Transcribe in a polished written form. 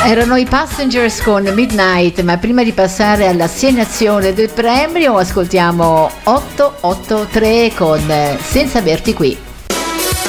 Erano i Passengers con Midnight, ma prima di passare all'assegnazione del premio ascoltiamo 883 con Senza averti qui.